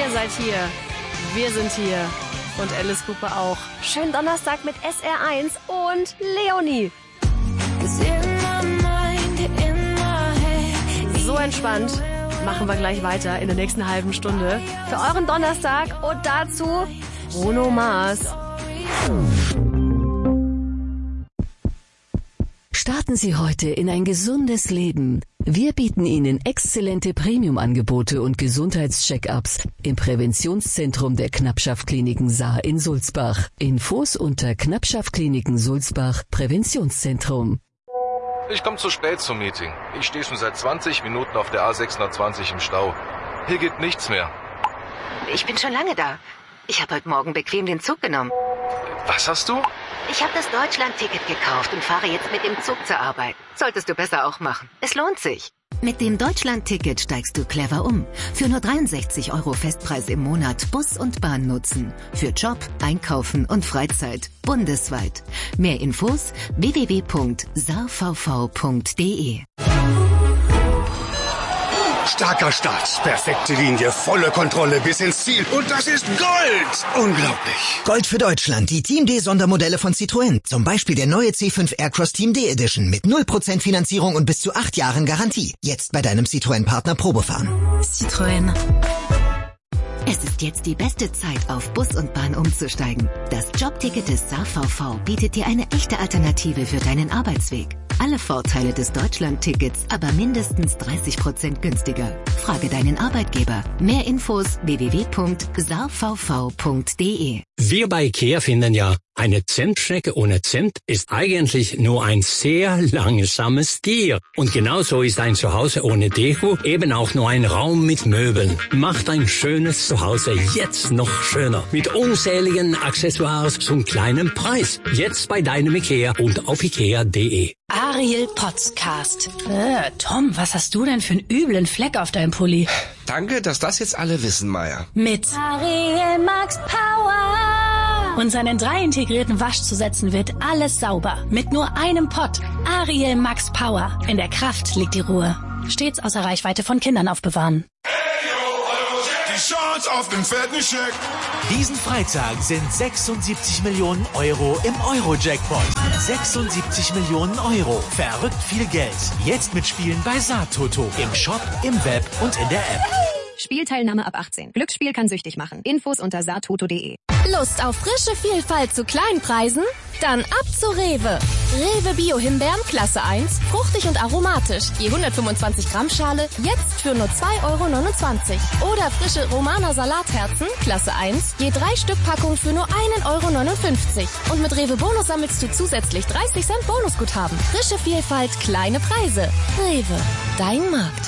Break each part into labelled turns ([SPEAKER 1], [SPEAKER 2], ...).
[SPEAKER 1] Ihr seid hier, wir sind hier und Alice Cooper auch. Schönen Donnerstag mit SR1 und Leonie. So entspannt machen wir gleich weiter in der nächsten halben Stunde für euren Donnerstag und dazu Bruno Mars.
[SPEAKER 2] Starten Sie heute in ein gesundes Leben. Wir bieten Ihnen exzellente Premium-Angebote und Gesundheitscheck-ups im Präventionszentrum der Knappschaft-Kliniken Saar in Sulzbach. Infos unter Knappschaft-Kliniken Sulzbach Präventionszentrum.
[SPEAKER 3] Ich komme zu spät zum Meeting. Ich stehe schon seit 20 Minuten auf der A620 im Stau. Hier geht nichts mehr.
[SPEAKER 4] Ich bin schon lange da. Ich habe heute Morgen bequem den Zug genommen.
[SPEAKER 3] Was hast du?
[SPEAKER 4] Ich habe das Deutschland-Ticket gekauft und fahre jetzt mit dem Zug zur Arbeit. Solltest du besser auch machen. Es lohnt sich. Mit dem Deutschland-Ticket steigst du clever um. Für nur 63 € Festpreis im Monat Bus und Bahn nutzen. Für Job, Einkaufen und Freizeit. Bundesweit. Mehr Infos www.saarvv.de.
[SPEAKER 5] Starker Start, perfekte Linie, volle Kontrolle bis ins Ziel. Und das ist Gold! Unglaublich.
[SPEAKER 6] Gold für Deutschland, die Team D Sondermodelle von Citroën. Zum Beispiel der neue C5 Aircross Team D Edition mit 0% Finanzierung und bis zu 8 Jahren Garantie. Jetzt bei deinem Citroën-Partner Probefahren.
[SPEAKER 4] Citroën. Es ist jetzt die beste Zeit, auf Bus und Bahn umzusteigen. Das Jobticket des SaarVV bietet dir eine echte Alternative für deinen Arbeitsweg. Alle Vorteile des Deutschland-Tickets, aber mindestens 30% günstiger. Frage deinen Arbeitgeber. Mehr Infos www.saarvv.de.
[SPEAKER 7] Wir bei IKEA finden ja, eine Zentstrecke ohne Zent ist eigentlich nur ein sehr langsames Tier. Und genauso ist ein Zuhause ohne Deko eben auch nur ein Raum mit Möbeln. Macht ein schönes Zuhause jetzt noch schöner. Mit unzähligen Accessoires zum kleinen Preis. Jetzt bei deinem IKEA und auf ikea.de.
[SPEAKER 8] Ariel Podcast. Tom, was hast du denn für einen üblen Fleck auf deinem Pulli?
[SPEAKER 9] Danke, dass das jetzt alle wissen, Maya.
[SPEAKER 8] Mit
[SPEAKER 10] Ariel Max Power.
[SPEAKER 8] Und seinen 3 integrierten Waschzusätzen wird alles sauber. Mit nur einem Pott. Ariel Max Power. In der Kraft liegt die Ruhe. Stets außer Reichweite von Kindern aufbewahren.
[SPEAKER 5] Die Chance auf den fetten Scheck.
[SPEAKER 11] Diesen Freitag sind 76 Millionen € im Euro-Jackpot. 76 Millionen €. Verrückt viel Geld. Jetzt mitspielen bei Saartoto. Im Shop, im Web und in der App.
[SPEAKER 12] Spielteilnahme ab 18. Glücksspiel kann süchtig machen. Infos unter saartoto.de.
[SPEAKER 13] Lust auf frische Vielfalt zu kleinen Preisen? Dann ab zu Rewe. Rewe Bio-Himbeeren Klasse 1, fruchtig und aromatisch. Je 125 Gramm Schale, jetzt für nur 2,29 €. Oder frische Romaner Salatherzen Klasse 1, je 3 Stück Packung für nur 1,59 €. Und mit Rewe Bonus sammelst du zusätzlich 30 Cent Bonusguthaben. Frische Vielfalt, kleine Preise. Rewe, dein Markt.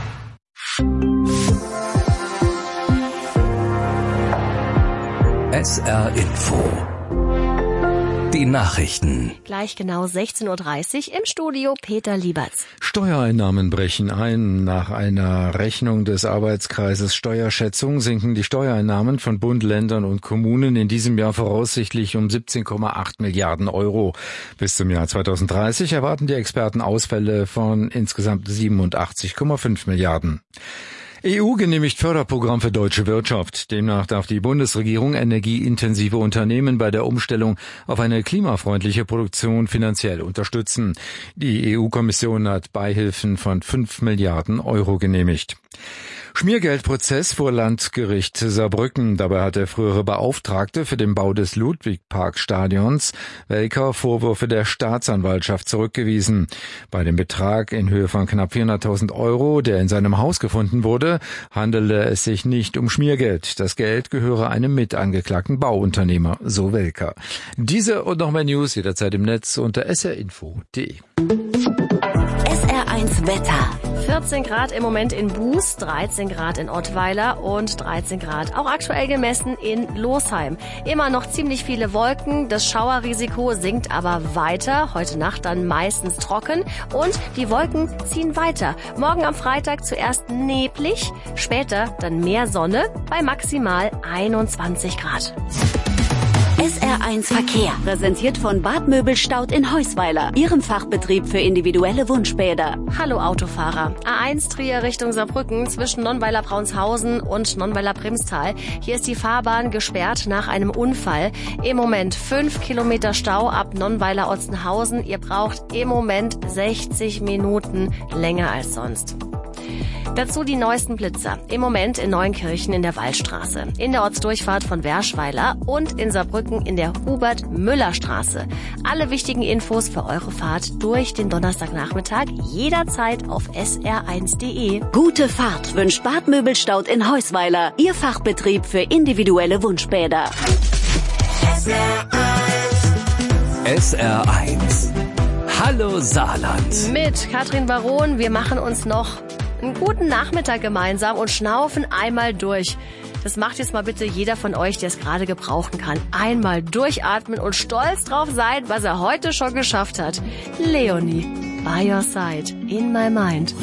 [SPEAKER 2] SR Info. Die Nachrichten.
[SPEAKER 1] Gleich genau 16:30 Uhr im Studio Peter Lieberts.
[SPEAKER 14] Steuereinnahmen brechen ein. Nach einer Rechnung des Arbeitskreises Steuerschätzung sinken die Steuereinnahmen von Bund, Ländern und Kommunen in diesem Jahr voraussichtlich um 17,8 Milliarden €. Bis zum Jahr 2030 erwarten die Experten Ausfälle von insgesamt 87,5 Milliarden. EU genehmigt Förderprogramm für deutsche Wirtschaft. Demnach darf die Bundesregierung energieintensive Unternehmen bei der Umstellung auf eine klimafreundliche Produktion finanziell unterstützen. Die EU-Kommission hat Beihilfen von 5 Milliarden € genehmigt. Schmiergeldprozess vor Landgericht Saarbrücken. Dabei hat der frühere Beauftragte für den Bau des Ludwig-Park-Stadions, Welker, Vorwürfe der Staatsanwaltschaft zurückgewiesen. Bei dem Betrag in Höhe von knapp 400.000 €, der in seinem Haus gefunden wurde, handele es sich nicht um Schmiergeld. Das Geld gehöre einem mitangeklagten Bauunternehmer, so Welker. Diese und noch mehr News jederzeit im Netz unter srinfo.de.
[SPEAKER 1] SR1 Wetter. 14 Grad im Moment in Buß, 13 Grad in Ottweiler und 13 Grad auch aktuell gemessen in Losheim. Immer noch ziemlich viele Wolken, das Schauerrisiko sinkt aber weiter. Heute Nacht dann meistens trocken und die Wolken ziehen weiter. Morgen am Freitag zuerst neblig, später dann mehr Sonne bei maximal 21 Grad.
[SPEAKER 15] SR1 Verkehr. Präsentiert von Bad Möbelstaud in Heusweiler, Ihrem Fachbetrieb für individuelle Wunschbäder.
[SPEAKER 1] Hallo Autofahrer. A1 Trier Richtung Saarbrücken zwischen Nonnweiler-Braunshausen und Nonnweiler-Primstal. Hier ist die Fahrbahn gesperrt nach einem Unfall. Im Moment 5 Kilometer Stau ab Nonnweiler-Otzenhausen. Ihr braucht im Moment 60 Minuten länger als sonst. Dazu die neuesten Blitzer. Im Moment in Neuenkirchen in der Waldstraße, in der Ortsdurchfahrt von Werschweiler und in Saarbrücken in der Hubert-Müller-Straße. Alle wichtigen Infos für eure Fahrt durch den Donnerstagnachmittag jederzeit auf sr1.de.
[SPEAKER 15] Gute Fahrt wünscht Bad Möbelstaud in Heusweiler, Ihr Fachbetrieb für individuelle Wunschbäder.
[SPEAKER 16] SR1. Hallo Saarland.
[SPEAKER 1] Mit Katrin Baron, wir machen uns noch einen guten Nachmittag gemeinsam und schnaufen einmal durch. Das macht jetzt mal bitte jeder von euch, der es gerade gebrauchen kann. Einmal durchatmen und stolz drauf sein, was er heute schon geschafft hat. Leonie, by your side, in my mind.